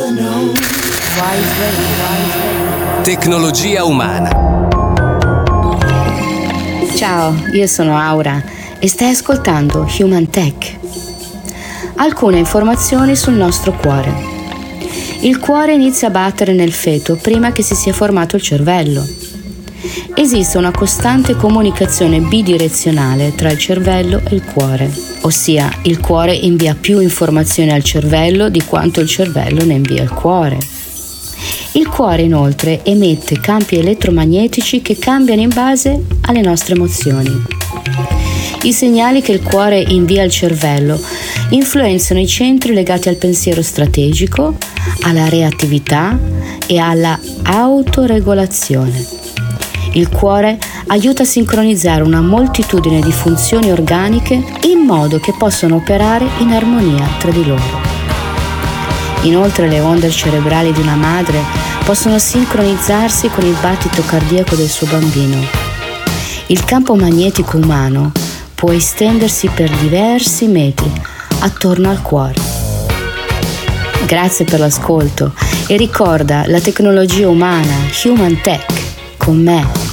Tecnologia umana. Ciao, io sono Aura e stai ascoltando Human Tech. Alcune informazioni sul nostro cuore. Il cuore inizia a battere nel feto prima che si sia formato il cervello. Esiste una costante comunicazione bidirezionale tra il cervello e il cuore, ossia il cuore invia più informazioni al cervello di quanto il cervello ne invia al cuore. Il cuore inoltre emette campi elettromagnetici che cambiano in base alle nostre emozioni. I segnali che il cuore invia al cervello influenzano i centri legati al pensiero strategico, alla reattività e alla autoregolazione. Il cuore aiuta a sincronizzare una moltitudine di funzioni organiche in modo che possano operare in armonia tra di loro. Inoltre le onde cerebrali di una madre possono sincronizzarsi con il battito cardiaco del suo bambino. Il campo magnetico umano può estendersi per diversi metri attorno al cuore. Grazie per l'ascolto e ricorda la tecnologia umana, Human Tech, con me,